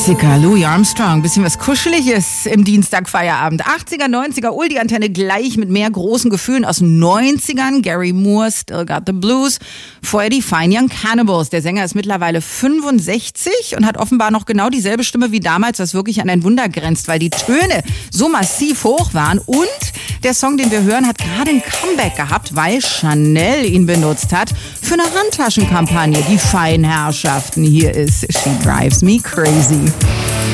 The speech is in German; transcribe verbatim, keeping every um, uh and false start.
Klassiker, Louis Armstrong, bisschen was Kuscheliges im Dienstagfeierabend. achtziger, neunziger, Ul die Antenne gleich mit mehr großen Gefühlen aus den neunzigern. Gary Moore, Still Got the Blues. Vorher die Fine Young Cannibals. Der Sänger ist mittlerweile fünfundsechzig und hat offenbar noch genau dieselbe Stimme wie damals, was wirklich an ein Wunder grenzt, weil die Töne so massiv hoch waren. Und der Song, den wir hören, hat gerade ein Comeback gehabt, weil Chanel ihn benutzt hat für eine Handtaschenkampagne. Die Feinherrschaften. Hier ist She Drives Me Crazy.